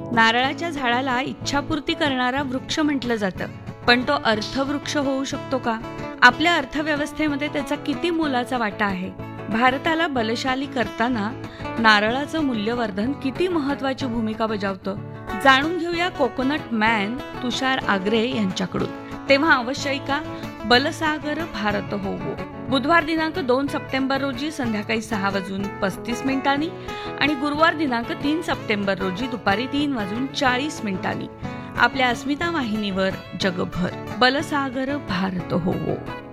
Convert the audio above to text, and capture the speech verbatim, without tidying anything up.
नारळाच्या झाडाला इच्छापूर्ती करणारा वृक्ष म्हटलं जातं, पण तो अर्थवृक्ष होऊ शकतो का? आपल्या अर्थव्यवस्थेमध्ये त्याचा किती मोलाचा वाटा आहे? भारताला बलशाली करताना नारळाचं मूल्यवर्धन किती महत्वाची भूमिका बजावतं? जाणून घेऊया कोकोनट मॅन तुषार आग्रे यांच्याकडून. तेव्हा अवश्य ऐका बलसागर भारत होवो. बुधवार दिनांक दोन सप्टेंबर रोजी संध्याकाळी सहा वाजून पस्तीस मिनिटांनी आणि गुरुवार दिनांक तीन सप्टेंबर रोजी दुपारी तीन वाजून चाळीस मिनिटांनी आपल्या अस्मिता वाहिनीवर जगभर बलसागर भारत होवो.